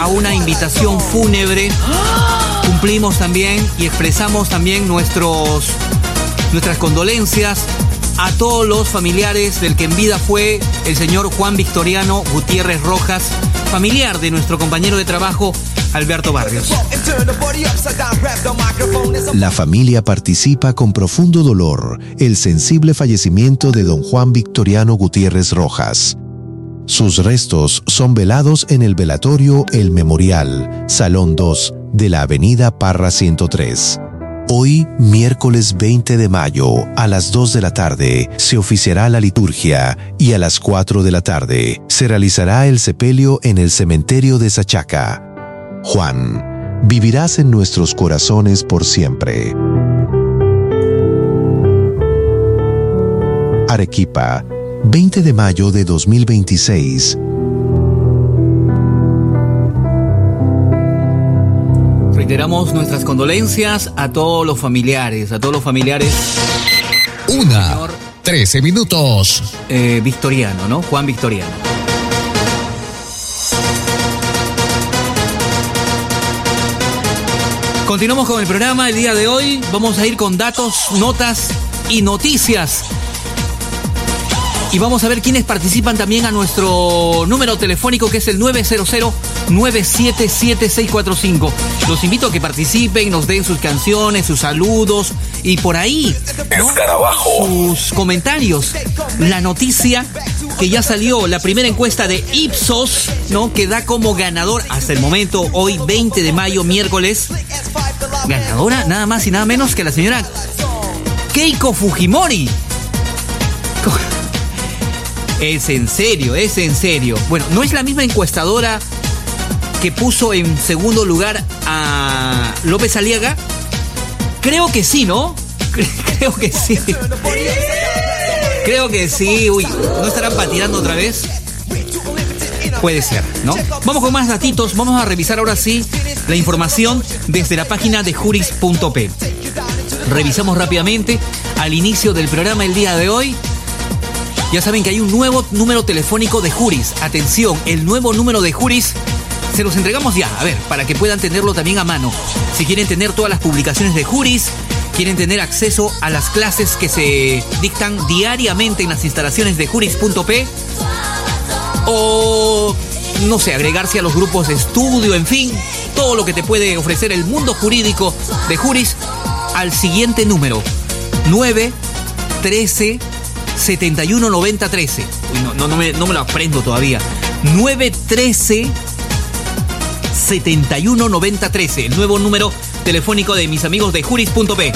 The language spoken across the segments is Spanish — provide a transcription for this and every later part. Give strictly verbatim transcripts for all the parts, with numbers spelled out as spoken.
a una invitación fúnebre. Cumplimos también y expresamos también nuestros, nuestras condolencias a todos los familiares del que en vida fue el señor Juan Victoriano Gutiérrez Rojas, familiar de nuestro compañero de trabajo Alberto Barrios. La familia participa con profundo dolor el sensible fallecimiento de don Juan Victoriano Gutiérrez Rojas. Sus restos son velados en el velatorio El Memorial, Salón dos, de la avenida Parra ciento tres. Hoy, miércoles veinte de mayo, a las dos de la tarde, se oficiará la liturgia y a las cuatro de la tarde se realizará el sepelio en el cementerio de Sachaca. Juan, vivirás en nuestros corazones por siempre. Arequipa, veinte de mayo de dos mil veintiséis. Reiteramos nuestras condolencias a todos los familiares, a todos los familiares. Una, señor, trece minutos. Eh, Victoriano, ¿no? Juan Victoriano. Continuamos con el programa el día de hoy. Vamos a ir con datos, notas y noticias. Y vamos a ver quiénes participan también a nuestro número telefónico, que es el nueve cero cero, nueve siete siete, seis cuatro cinco. Los invito a que participen, nos den sus canciones, sus saludos y por ahí, ¿no?, sus comentarios. La noticia que ya salió, la primera encuesta de Ipsos, ¿no?, que da como ganador hasta el momento, hoy veinte de mayo, miércoles, ganadora nada más y nada menos que la señora Keiko Fujimori. Es en serio, es en serio. Bueno, no es la misma encuestadora que puso en segundo lugar a López Aliaga. Creo que sí, ¿no? Creo que sí. Creo que sí. Uy, ¿no estarán patinando otra vez? Puede ser, ¿no? Vamos con más datitos. Vamos a revisar ahora sí la información desde la página de juris punto pe. Revisamos rápidamente al inicio del programa el día de hoy. Ya saben que hay un nuevo número telefónico de Juris. Atención, el nuevo número de Juris se los entregamos ya, a ver, para que puedan tenerlo también a mano. Si quieren tener todas las publicaciones de Juris, quieren tener acceso a las clases que se dictan diariamente en las instalaciones de juris punto pe, o, no sé, agregarse a los grupos de estudio, en fin, todo lo que te puede ofrecer el mundo jurídico de Juris, al siguiente número, nueve trece setenta y uno noventa trece. Uy, no, no, no, me, no me lo aprendo todavía. nueve trece setenta y uno noventa trece, el nuevo número telefónico de mis amigos de juris punto pe.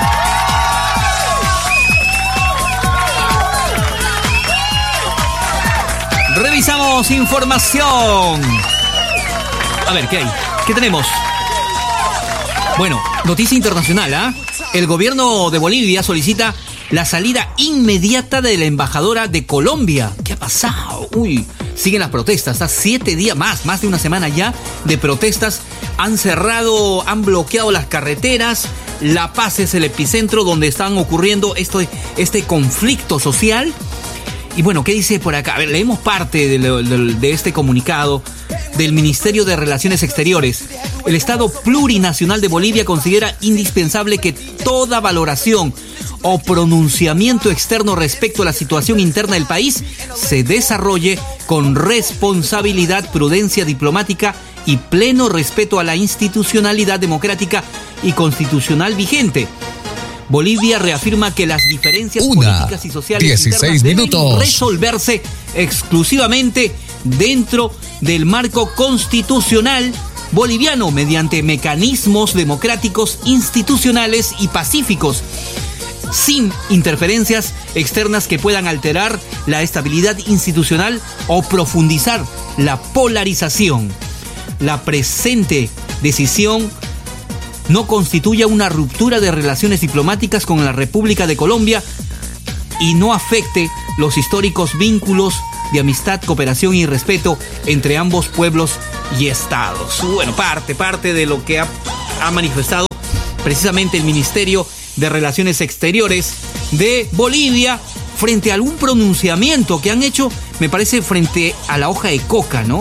Revisamos información. A ver, ¿qué hay? ¿Qué tenemos? Bueno, noticia internacional, ¿ah? ¿eh? El gobierno de Bolivia solicita la salida inmediata de la embajadora de Colombia. ¿Qué ha pasado? Uy, siguen las protestas. Hasta siete días más, más de una semana ya de protestas. Han cerrado, han bloqueado las carreteras. La Paz es el epicentro donde están ocurriendo esto, este conflicto social. Y bueno, ¿qué dice por acá? A ver, leemos parte de, de, de este comunicado del Ministerio de Relaciones Exteriores. El Estado Plurinacional de Bolivia considera indispensable que toda valoración o pronunciamiento externo respecto a la situación interna del país se desarrolle con responsabilidad, prudencia diplomática y pleno respeto a la institucionalidad democrática y constitucional vigente. Bolivia reafirma que las diferencias Una, políticas y sociales dieciséis internas minutos. deben resolverse exclusivamente dentro del marco constitucional boliviano mediante mecanismos democráticos, institucionales y pacíficos, sin interferencias externas que puedan alterar la estabilidad institucional o profundizar la polarización. La presente decisión no constituye una ruptura de relaciones diplomáticas con la República de Colombia y no afecte los históricos vínculos de amistad, cooperación y respeto entre ambos pueblos y estados. Bueno, parte, parte de lo que ha, ha manifestado precisamente el Ministerio de Relaciones Exteriores de Bolivia frente a algún pronunciamiento que han hecho, me parece, frente a la hoja de coca, ¿no?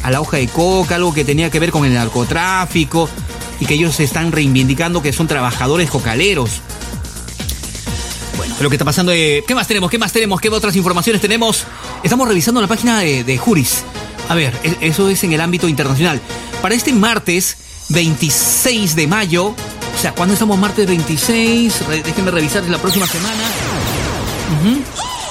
a la hoja de coca, algo que tenía que ver con el narcotráfico, y que ellos se están reivindicando que son trabajadores cocaleros. Bueno, lo que está pasando de... ¿Qué más tenemos? ¿Qué más tenemos? ¿Qué otras informaciones tenemos? Estamos revisando la página de, de Juris. A ver, eso es en el ámbito internacional. Para este martes veintiséis de mayo, o sea, ¿cuándo estamos? Martes veintiséis, Re, déjenme revisar la próxima semana. Uh-huh.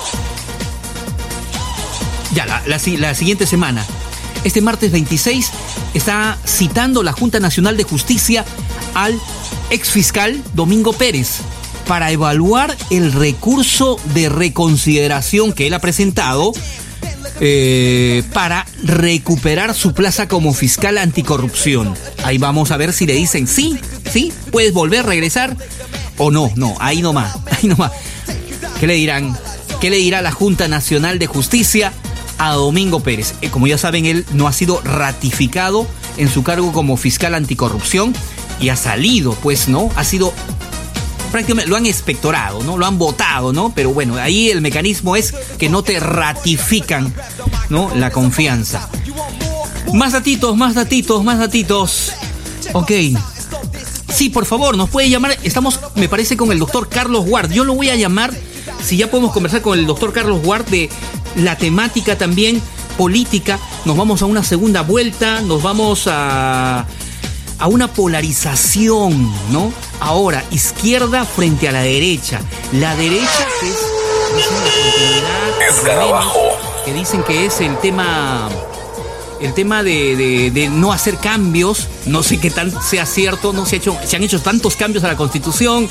Ya, la, la, la siguiente semana. Este martes veintiséis está citando la Junta Nacional de Justicia al exfiscal Domingo Pérez para evaluar el recurso de reconsideración que él ha presentado eh, para recuperar su plaza como fiscal anticorrupción. Ahí vamos a ver si le dicen sí, sí, puedes volver, regresar o no, no, ahí nomás, ahí nomás. ¿Qué le dirán? ¿Qué le dirá la Junta Nacional de Justicia a Domingo Pérez? Eh, como ya saben, él no ha sido ratificado en su cargo como fiscal anticorrupción y ha salido, pues, ¿no? Ha sido... prácticamente lo han expectorado, ¿no? Lo han votado, ¿no? Pero bueno, ahí el mecanismo es que no te ratifican, ¿no? La confianza. Más datitos, más datitos, más datitos. Ok. Sí, por favor, nos puede llamar. Estamos, me parece, con el doctor Carlos Ward. Yo lo voy a llamar, si ya podemos conversar con el doctor Carlos Ward de la temática también política. Nos vamos a una segunda vuelta, nos vamos a... a una polarización, ¿no? Ahora, izquierda frente a la derecha. La derecha que es... dicen la continuidad, Escarabajo. que dicen que es el tema... el tema de, de, de no hacer cambios. No sé qué tal sea cierto. No se, ha hecho, se han hecho tantos cambios a la Constitución.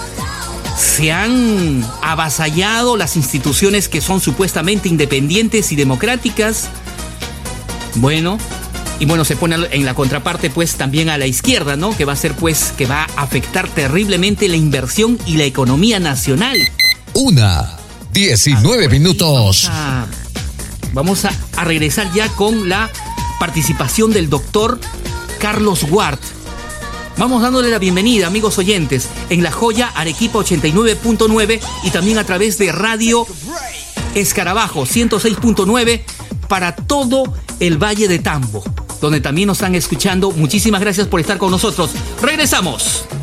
Se han avasallado las instituciones que son supuestamente independientes y democráticas. Bueno... y bueno, se pone en la contraparte pues también a la izquierda, ¿no? Que va a ser pues, que va a afectar terriblemente la inversión y la economía nacional. Una, diecinueve minutos. Vamos, a, vamos a, a regresar ya con la participación del doctor Carlos Ward. Vamos dándole la bienvenida, amigos oyentes, en La Joya, Arequipa ochenta y nueve punto nueve y también a través de Radio Escarabajo ciento seis punto nueve para todo el Valle de Tambo, donde también nos están escuchando. Muchísimas gracias por estar con nosotros. ¡Regresamos!